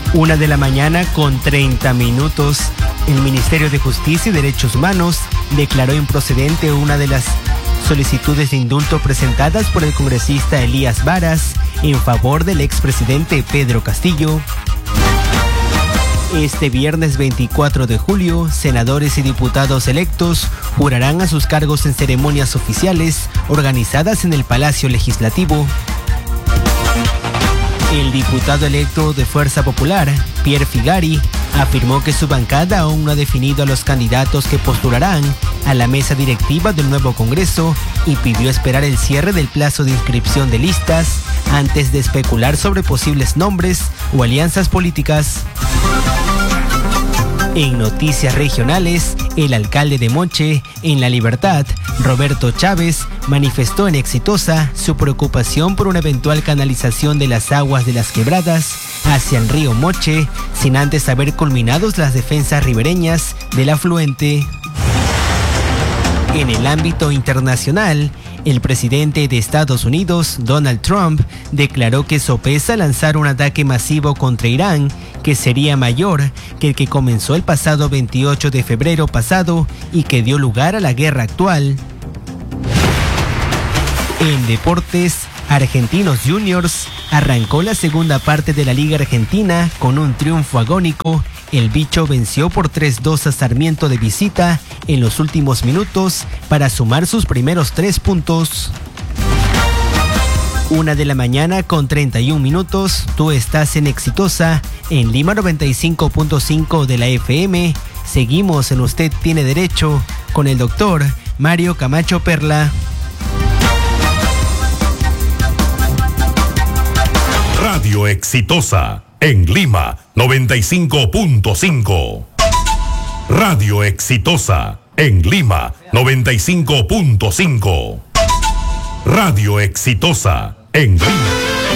1:30 a.m. El Ministerio de Justicia y Derechos Humanos declaró improcedente una de las solicitudes de indulto presentadas por el congresista Elías Varas en favor del expresidente Pedro Castillo. Este viernes 24 de julio, senadores y diputados electos jurarán a sus cargos en ceremonias oficiales organizadas en el Palacio Legislativo. El diputado electo de Fuerza Popular, Pierre Figari, afirmó que su bancada aún no ha definido a los candidatos que postularán a la mesa directiva del nuevo Congreso y pidió esperar el cierre del plazo de inscripción de listas antes de especular sobre posibles nombres o alianzas políticas. En noticias regionales, el alcalde de Moche, en La Libertad, Roberto Chávez, manifestó en Exitosa su preocupación por una eventual canalización de las aguas de las quebradas hacia el río Moche, sin antes haber culminado las defensas ribereñas del afluente. En el ámbito internacional, el presidente de Estados Unidos, Donald Trump, declaró que sopesa lanzar un ataque masivo contra Irán que sería mayor que el que comenzó el pasado 28 de febrero pasado y que dio lugar a la guerra actual. En deportes, Argentinos Juniors arrancó la segunda parte de la Liga Argentina con un triunfo agónico. El bicho venció por 3-2 a Sarmiento de visita en los últimos minutos para sumar sus primeros 3 puntos. 1:31 a.m. Tú estás en Exitosa, en Lima 95.5 de la FM. Seguimos en Usted Tiene Derecho con el doctor Mario Camacho Perla. Radio Exitosa, en Lima 95.5. Radio Exitosa, en Lima 95.5. Radio Exitosa, en Lima.